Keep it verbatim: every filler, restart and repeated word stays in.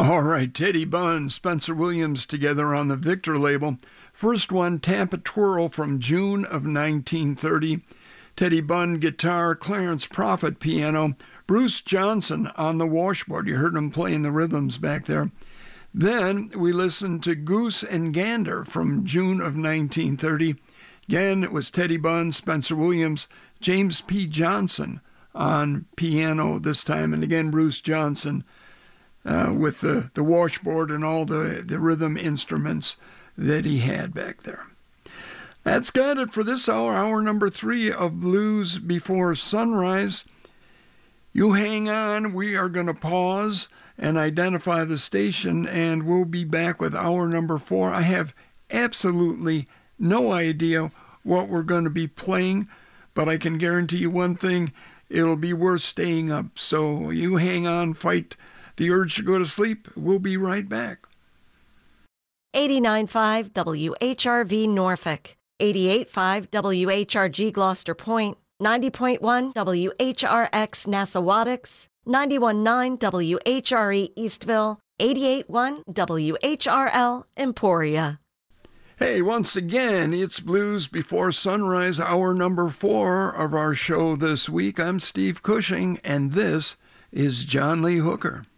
All right, Teddy Bunn, Spencer Williams together on the Victor label. First one, Tampa Twirl from June of nineteen thirty. Teddy Bunn guitar, Clarence Prophet piano, Bruce Johnson on the washboard. You heard him playing the rhythms back there. Then we listened to Goose and Gander from June of nineteen thirty. Again, it was Teddy Bunn, Spencer Williams, James P. Johnson on piano this time, and again Bruce Johnson uh, with the, the washboard and all the, the rhythm instruments that he had back there. That's got it for this hour, hour number three of Blues Before Sunrise. You hang on, we are going to pause and identify the station, and we'll be back with hour number four. I have absolutely no idea what we're going to be playing, but I can guarantee you one thing, it'll be worth staying up. So you hang on, fight the urge to go to sleep. We'll be right back. eighty-nine point five W H R V Norfolk, eighty-eight point five W H R G Gloucester Point, ninety point one W H R X Nassawattix, ninety-one point nine W H R E Eastville, eighty-eight point one W H R L Emporia. Hey, once again, it's Blues Before Sunrise, hour number four of our show this week. I'm Steve Cushing, and this is John Lee Hooker.